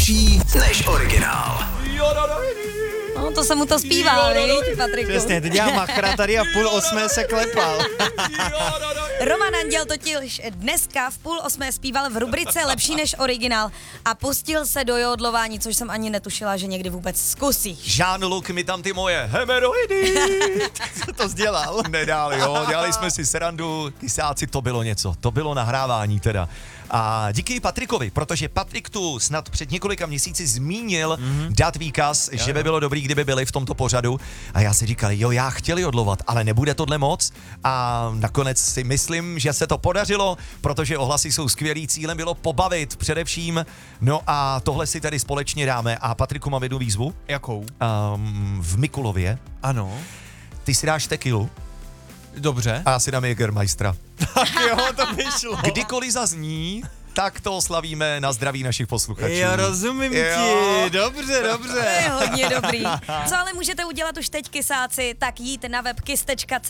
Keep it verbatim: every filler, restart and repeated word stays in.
lepší než originál. No, to se mu to zpívá, viď, Patriku? Přesně, teď já machra tady a v půl osmé se klepal. Roman Anděl totiž dneska v půl osmé zpíval v rubrice Lepší než originál a pustil se do jodlování, což jsem ani netušila, že někdy vůbec zkusíš. Jean-Luc mi tam ty moje hemeroidy. Co to dělal? Nedál, jo, dělali jsme si serandu, kysáci, to bylo něco, to bylo nahrávání teda. A díky Patrikovi, protože Patrik tu snad před několika měsíci zmínil mm-hmm. dát výkaz, jo, že by bylo dobrý, kdyby byli v tomto pořadu. A já si říkal, jo, já chtěl jodlovat, ale nebude tohle moc. A nakonec si myslím, že se to podařilo, protože ohlasy jsou skvělý, cílem bylo pobavit především. No a tohle si tady společně dáme. A Patriku, mám jednu výzvu. Jakou? Um, v Mikulově. Ano. Ty si dáš tekilu. Dobře. A já si dám Jägermeistera. Tak jo, to by šlo. Kdykoliv zazní, tak to oslavíme na zdraví našich posluchačů. Jo, rozumím Jo. ti. Dobře, dobře. To je hodně dobrý. Co ale můžete udělat už teď, kysáci, tak jít na web kiss tečka